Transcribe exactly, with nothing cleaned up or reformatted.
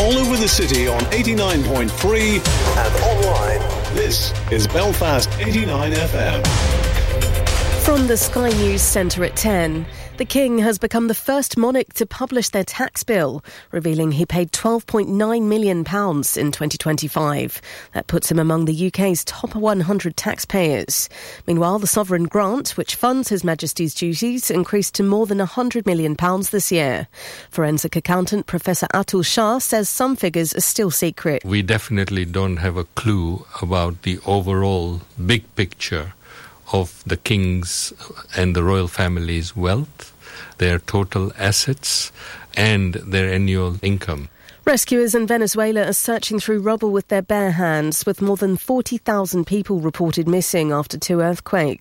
all over the city on eighty-nine point three and online. This is Belfast eighty-nine F M. From the Sky News Centre at ten, the King has become the first monarch to publish their tax bill, revealing he paid twelve point nine million pounds in twenty twenty-five. That puts him among the U K's top one hundred taxpayers. Meanwhile, the sovereign grant, which funds His Majesty's duties, increased to more than one hundred million pounds this year. Forensic accountant Professor Atul Shah says some figures are still secret. We definitely don't have a clue about the overall big picture of the King's and the royal family's wealth, their total assets, and their annual income. Rescuers in Venezuela are searching through rubble with their bare hands, with more than forty thousand people reported missing after two earthquakes.